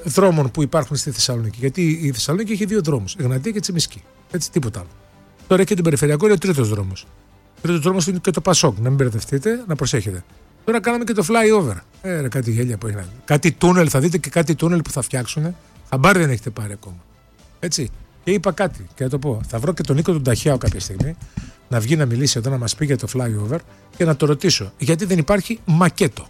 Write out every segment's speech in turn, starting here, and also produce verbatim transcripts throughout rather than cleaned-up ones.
δρόμων που υπάρχουν στη Θεσσαλονίκη. Γιατί η Θεσσαλονίκη έχει δύο δρόμους, Εγνατία και Τσιμισκή. Έτσι, τίποτα άλλο. Τώρα έχει τον περιφερειακό, είναι ο τρίτος δρόμος. Ο τρίτος δρόμος είναι και το Πασόκ, να μην μπερδευτείτε, να προσέχετε. Τώρα κάναμε και το flyover. Ε, ρε, κάτι γέλια που έχει. Κάτι τούνελ, θα δείτε και κάτι τούνελ που θα φτιάξουν. Χαμπάρι δεν έχετε πάρει ακόμα. Έτσι. Και είπα κάτι, και να το πω. Θα βρω και τον Νίκο τον Ταχιάο κάποια στιγμή να βγει να μιλήσει εδώ να μας πει για το flyover και να το ρωτήσω γιατί δεν υπάρχει μακέτο.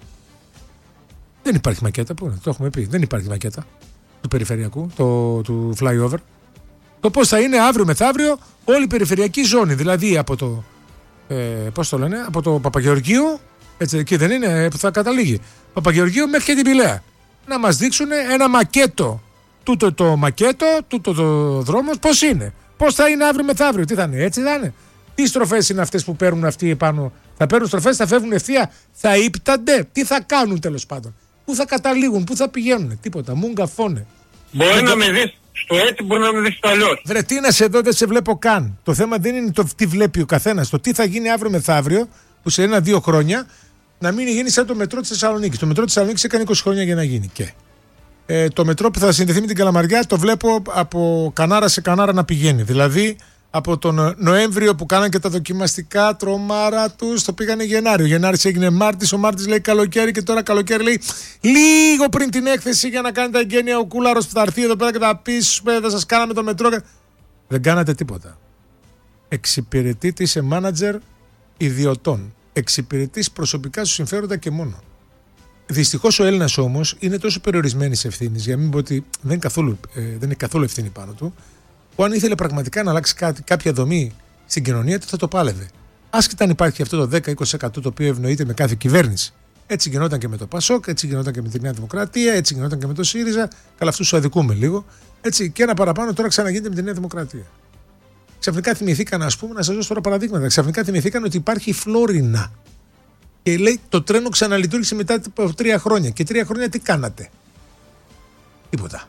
Δεν υπάρχει μακέτα, πού είναι, το έχουμε πει. Δεν υπάρχει μακέτα του περιφερειακού, το, του flyover. Το πώς θα είναι αύριο μεθαύριο όλη η περιφερειακή ζώνη. Δηλαδή από το, ε, πώς το λένε, από το Παπαγεωργίου, έτσι, εκεί δεν είναι που θα καταλήγει. Παπαγεωργίου μέχρι και την Πηλαία. Να μας δείξουν ένα μακέτο. Τούτο το μακέτο, τούτο το δρόμος, πώς είναι. Πώς θα είναι αύριο μεθαύριο, τι θα είναι, έτσι θα είναι. Τι στροφές είναι αυτές που παίρνουν αυτοί επάνω. Θα παίρνουν στροφές, θα φεύγουν ευθεία, θα ύπτανται, τι θα κάνουν τέλος πάντων. Πού θα καταλήγουν, πού θα πηγαίνουν, τίποτα. Μούγκα φώνε. Μπορεί να με δεις στο έτσι, μπορεί να με δεις στο αλλιώς. Βρε, τι να σε δω, δεν σε βλέπω καν. Το θέμα δεν είναι το τι βλέπει ο καθένας. Το τι θα γίνει αύριο μεθαύριο, που σε ένα-δύο χρόνια να μην γίνει σαν το μετρό της Θεσσαλονίκης. Το μετρό της Θεσσαλονίκης έκανε είκοσι χρόνια για να γίνει. Και ε, το μετρό που θα συνδεθεί με την Καλαμαριά το βλέπω από Κανάρα σε Κανάρα να πηγαίνει. Δηλαδή από τον Νοέμβριο που κάναν και τα δοκιμαστικά τρομάρα τους, το πήγανε Γενάριο. Γενάρης έγινε Μάρτης, ο Μάρτης λέει καλοκαίρι και τώρα καλοκαίρι λέει λίγο πριν την έκθεση για να κάνει τα εγγένεια ο Κούλαρος που θα έρθει εδώ πέρα και θα πει θα σας κάναμε το μετρό. Δεν κάνατε τίποτα. Εξυπηρετείτε σε μάνατζερ ιδιωτών. Εξυπηρετείς προσωπικά σου συμφέροντα και μόνο. Δυστυχώς ο Έλληνας όμως είναι τόσο περιορισμένης ευθύνης, για να μην πω ότι δεν είναι καθόλου, ε, δεν είναι καθόλου ευθύνη πάνω του, που αν ήθελε πραγματικά να αλλάξει κάτι, κάποια δομή στην κοινωνία του θα το πάλευε. Άσχετα αν υπάρχει αυτό το δέκα με είκοσι τοις εκατό το οποίο ευνοείται με κάθε κυβέρνηση. Έτσι γινόταν και με το Πασόκ, έτσι γινόταν και με τη Νέα Δημοκρατία, έτσι γινόταν και με το ΣΥΡΙΖΑ. Καλά, αυτούς τους αδικούμε λίγο. Έτσι, και ένα παραπάνω τώρα ξαναγίνεται με τη Νέα Δημοκρατία. Ξαφνικά θυμηθήκαν, ας πούμε, να σας δώσω τώρα παραδείγματα. Ξαφνικά θυμηθήκαν ότι υπάρχει η Φλόρινα. Και λέει το τρένο ξαναλειτουργήσε μετά από τρία χρόνια. Και τρία χρόνια τι κάνατε? Τίποτα.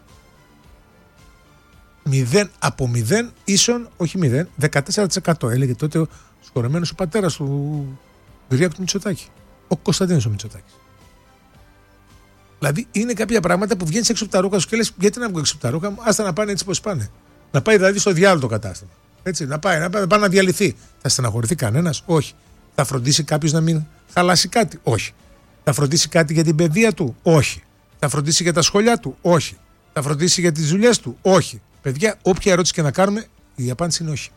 Μηδέν από μηδέν ίσον, όχι μηδέν, δεκατέσσερα τοις εκατό. Έλεγε τότε ο σκορεμένος ο πατέρας του Κυριάκου του Μητσοτάκη. Ο Κωνσταντίνος ο Μητσοτάκης. Δηλαδή είναι κάποια πράγματα που βγαίνεις έξω από τα ρούχα σου και λες γιατί να βγω έξω από τα ρούχα μου, άστα να πάνε έτσι πως πάνε. Να πάει δηλαδή στο διάλογο το κατάστημα. Έτσι, να πάει, να πάει, να πάει να διαλυθεί. Θα στεναχωρηθεί κανένας? Όχι. Θα φροντίσει κάποιος να μην χαλάσει κάτι? Όχι. Θα φροντίσει κάτι για την παιδεία του? Όχι. Θα φροντίσει για τα σχολιά του? Όχι. Θα φροντίσει για τις δουλειές του? Όχι. Παιδιά, όποια ερώτηση και να κάνουμε, η απάντηση είναι όχι.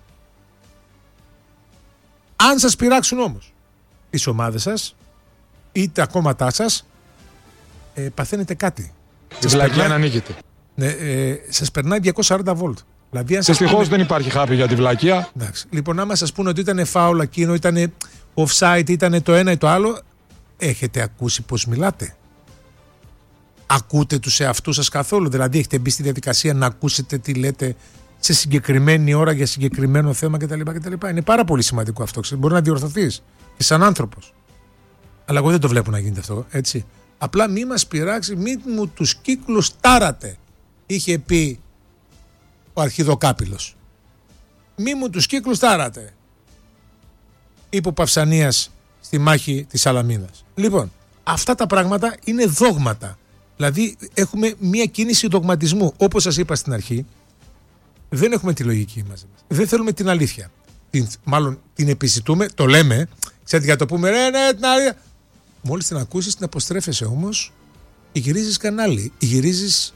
Αν σας πειράξουν όμως τις ομάδες σας ή τα κόμματά σας, ε, παθαίνετε κάτι. Τη βλακιά να ανοίγετε. Ναι, ε, σας περνάει διακόσια σαράντα βολτ. Δηλαδή, δυστυχώς πούνε... δεν υπάρχει χάπη για τη βλακιά. Εντάξει. Λοιπόν, άμα σας πούνε ότι ήταν φάουλα εκείνο, ήταν offside, ήταν το ένα ή το άλλο, έχετε ακούσει πώς μιλάτε? Ακούτε τους εαυτούς σας καθόλου? Δηλαδή έχετε μπει στη διαδικασία να ακούσετε τι λέτε σε συγκεκριμένη ώρα για συγκεκριμένο θέμα κτλ. κτλ. Είναι πάρα πολύ σημαντικό αυτό. Μπορεί να διορθωθείς και σαν άνθρωπος. Αλλά εγώ δεν το βλέπω να γίνεται αυτό, έτσι. Απλά μη μας πειράξει, μη μου τους κύκλους τάρατε, είχε πει ο Αρχιδοκάπηλος. Μη μου τους κύκλους τάρατε, είπε ο Παυσανίας στη μάχη της Σαλαμίνας. Λοιπόν, αυτά τα πράγματα είναι δόγματα. Δηλαδή έχουμε μια κίνηση δογματισμού. Όπως σας είπα στην αρχή, δεν έχουμε τη λογική μαζί μας. Δεν θέλουμε την αλήθεια. Την, μάλλον την επιζητούμε, το λέμε, ξέρετε, για το πούμε, ρε, ναι, την αλήθεια. Μόλις την ακούσεις, την αποστρέφεσαι όμως, γυρίζεις κανάλι, γυρίζεις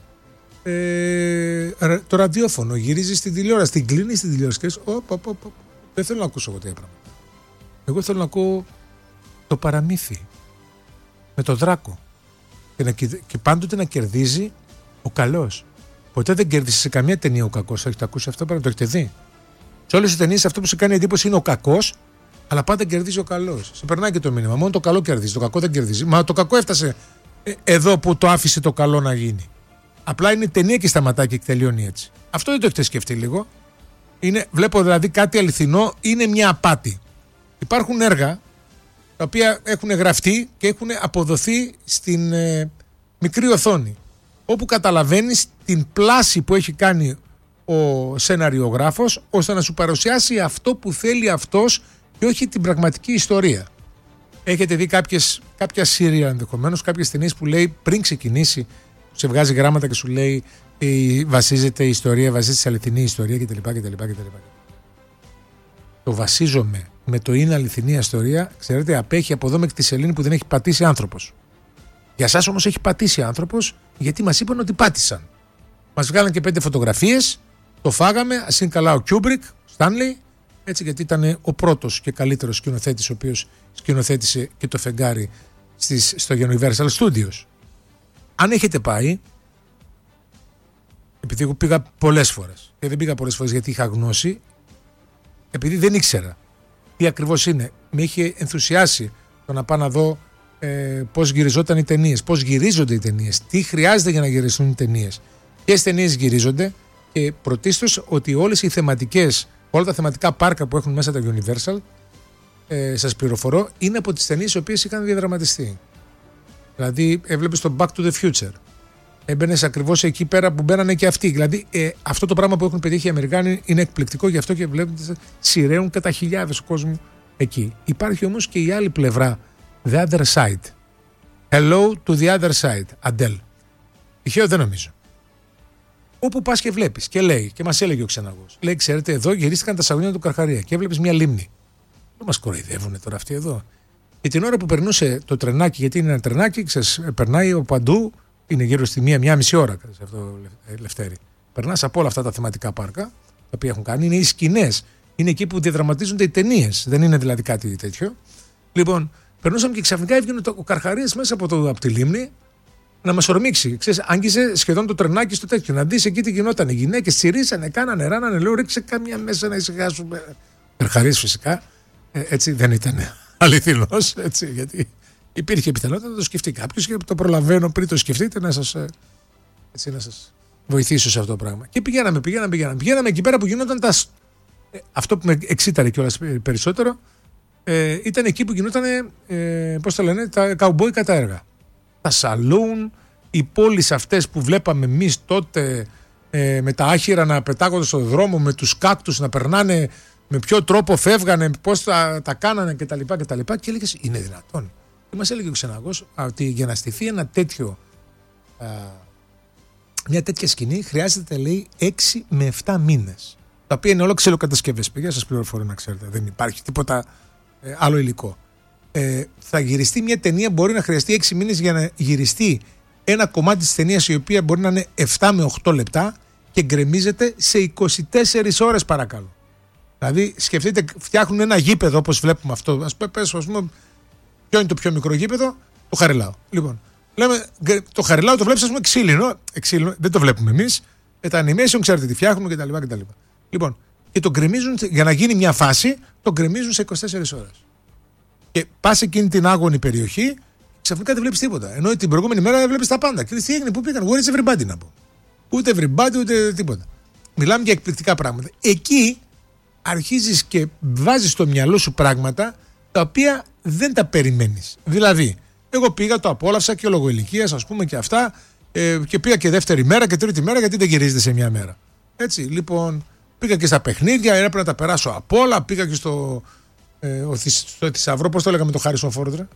ε, το ραδιόφωνο, γυρίζεις την τηλεόραση, την κλείνεις την τηλεόραση και λες, οπ, οπ, οπ, δεν θέλω να ακούσω εγώ τέτοια πράγματα. Εγώ θέλω να ακούω το παραμύθι με το δράκο και, να, και πάντοτε να κερδίζει ο καλός. Ποτέ δεν κέρδισε σε καμία ταινία ο κακός. Έχετε ακούσει αυτό, πρέπει να το έχετε δει. Σε όλες τις ταινίες αυτό που σε κάνει εντύπωση είναι ο κακός, αλλά πάντα κερδίζει ο καλός. Σε περνάει και το μήνυμα. Μόνο το καλό κερδίζει. Το κακό δεν κερδίζει. Μα το κακό έφτασε ε, εδώ που το άφησε το καλό να γίνει. Απλά είναι ταινία και σταματάει και τελειώνει έτσι. Αυτό δεν το έχετε σκεφτεί λίγο? Είναι, βλέπω δηλαδή κάτι αληθινό, είναι μια απάτη. Υπάρχουν έργα τα οποία έχουν γραφτεί και έχουν αποδοθεί στην ε, μικρή οθόνη, όπου καταλαβαίνεις την πλάση που έχει κάνει ο σεναριογράφος ώστε να σου παρουσιάσει αυτό που θέλει αυτός και όχι την πραγματική ιστορία. Έχετε δει κάποιες, κάποια σύρια ενδεχομένως, κάποιες ταινίες που λέει πριν ξεκινήσει Σε βγάζει γράμματα και σου λέει η, βασίζεται η ιστορία, βασίζεται σε αληθινή ιστορία κτλ. κτλ, κτλ. Το βασίζομαι με το είναι αληθινή ιστορία, ξέρετε, απέχει από εδώ μέχρι τη σελήνη που δεν έχει πατήσει άνθρωπος. Για εσάς όμως έχει πατήσει άνθρωπος, γιατί μας είπαν ότι πάτησαν. Μας βγάλαν και πέντε φωτογραφίες, το φάγαμε, ας είναι καλά ο Κιούμπρικ, Στάνλεϊ, έτσι, γιατί ήταν ο πρώτος και καλύτερος σκηνοθέτης ο οποίος σκηνοθέτησε και το φεγγάρι στις, στο Universal Studios. Αν έχετε πάει, επειδή εγώ πήγα πολλές φορές και δεν πήγα πολλές φορές γιατί είχα γνώση, επειδή δεν ήξερα τι ακριβώς είναι, με είχε ενθουσιάσει το να πάω να δω ε, πώς γυριζόταν οι ταινίες, πώς γυρίζονται οι ταινίες, τι χρειάζεται για να γυριστούν οι ταινίες, ποιες ταινίες γυρίζονται, και πρωτίστως ότι όλες οι θεματικές, όλα τα θεματικά πάρκα που έχουν μέσα τα Universal, ε, σας πληροφορώ, είναι από τις ταινίες οι οποίες είχαν διαδραματιστεί. Δηλαδή έβλεπες το Back to the Future, έμπαινες ακριβώς εκεί πέρα που μπαίνανε και αυτοί. Δηλαδή ε, αυτό το πράγμα που έχουν πετύχει οι Αμερικάνοι είναι εκπληκτικό, γι' αυτό και βλέπετε σειραίουν κατά χιλιάδες κόσμου εκεί. Υπάρχει όμως και η άλλη πλευρά, the other side. Hello to the other side, Adele. Τυχαίο δεν νομίζω. Όπου πας και βλέπεις και λέει, και μας έλεγε ο ξεναγός, λέει, ξέρετε, εδώ γυρίστηκαν τα σαγόνια του Καρχαρία και έβλεπες μια λίμνη. Δεν μας κοροϊδεύουνε τώρα αυτοί εδώ. Και την ώρα που περνούσε το τρενάκι, γιατί είναι ένα τρενάκι, ξέρεις, περνάει από παντού, είναι γύρω στη μία, μία μισή ώρα, σε αυτό, Λευτέρη. Περνάς από όλα αυτά τα θεματικά πάρκα, τα οποία έχουν κάνει, είναι οι σκηνές, είναι εκεί που διαδραματίζονται οι ταινίες, δεν είναι δηλαδή κάτι τέτοιο. Λοιπόν, περνούσαμε και ξαφνικά έβγαινε ο Καρχαρίας μέσα από, το, από τη λίμνη να μας ορμήξει. Ξέρεις, άγγιζε σχεδόν το τρενάκι στο τέτοιο. Να δεις εκεί τι γινόταν. Οι γυναίκες τσιρίσανε, κάνανε, ράνανε, λέω, ρίξε καμιά μέσα να ησυχάσουμε. Καρχαρίας φυσικά, ε, έτσι δεν ήταν αληθινός, έτσι, γιατί υπήρχε πιθανότητα να το σκεφτεί κάποιος και το προλαβαίνω πριν το σκεφτείτε να σας, έτσι, να σας βοηθήσω σε αυτό το πράγμα. Και πηγαίναμε, πηγαίναμε, πηγαίναμε. Πηγαίναμε εκεί πέρα που γινόταν τα. Ε, αυτό που με εξήταρε κιόλας περισσότερο ε, ήταν εκεί που γινόταν, ε, πώς το λένε, τα καουμπόικα τα έργα. Τα σαλούν, οι πόλεις αυτές που βλέπαμε εμείς τότε ε, με τα άχυρα να πετάγονται στον δρόμο, με τους κάκτους να περνάνε, με ποιο τρόπο φεύγανε, πώς τα, τα κάνανε κτλ. κτλ. Και έλεγες, είναι δυνατόν. Και μας έλεγε ο ξεναγός ότι για να στηθεί ένα τέτοιο, α, μια τέτοια σκηνή χρειάζεται, λέει, έξι με επτά μήνες. Τα οποία είναι όλα ξυλοκατασκευές. Παιδιά, σας πληροφορώ να ξέρετε. Δεν υπάρχει τίποτα ε, άλλο υλικό. Ε, θα γυριστεί μια ταινία, μπορεί να χρειαστεί έξι μήνες για να γυριστεί ένα κομμάτι της ταινίας, η οποία μπορεί να είναι επτά με οκτώ λεπτά και γκρεμίζεται σε είκοσι τέσσερις ώρες, παρακαλώ. Δηλαδή, σκεφτείτε, φτιάχνουν ένα γήπεδο όπως βλέπουμε αυτό. Ας πες, ας πούμε, ποιο είναι το πιο μικρό γήπεδο, το Χαριλάου. Λοιπόν, λέμε, το Χαριλάου το βλέπεις, ας πούμε, ξύλινο, ξύλινο, δεν το βλέπουμε εμείς. Ε, τα animation, ξέρετε τι φτιάχνουν κτλ. κτλ. Λοιπόν, και το γκρεμίζουν, για να γίνει μια φάση, το γκρεμίζουν σε είκοσι τέσσερις ώρες. Και πας εκείνη την άγωνη περιοχή, ξαφνικά δεν βλέπεις τίποτα. Ενώ την προηγούμενη μέρα βλέπεις τα πάντα. Και τι έγινε, πού πήγαν, where is everybody να πω. Ούτε everybody, ούτε τίποτα. Μιλάμε για εκπληκτικά πράγματα. Εκεί αρχίζεις και βάζεις στο μυαλό σου πράγματα τα οποία δεν τα περιμένεις. Δηλαδή, εγώ πήγα, το απόλαυσα και λόγω ηλικίας, ας πούμε, και αυτά, ε, και πήγα και δεύτερη μέρα και τρίτη μέρα, γιατί δεν γυρίζεται σε μια μέρα. Έτσι, λοιπόν, πήγα και στα παιχνίδια, έπρεπε να τα περάσω απ' όλα, πήγα και στο. Ε, ο θησ, στο θησαυρό, πώς το έλεγαμε το Χάρισον Φόρντ, ρε.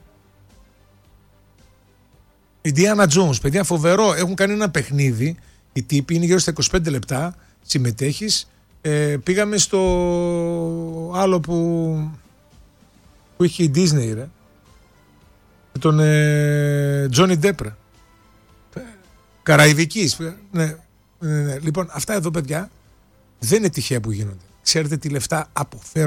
Ιντιάνα Τζόνς, παιδιά, φοβερό. Έχουν κάνει ένα παιχνίδι. Οι τύποι είναι γύρω στα είκοσι πέντε λεπτά. Συμμετέχεις. Ε, πήγαμε στο άλλο που, που είχε η Disney, ρε. Με τον ε, Johnny Depp, ρε. Καραϊβικής. Ναι, ναι, ναι. Λοιπόν, αυτά εδώ, παιδιά, δεν είναι τυχαία που γίνονται. Ξέρετε τι λεφτά αποφέρουν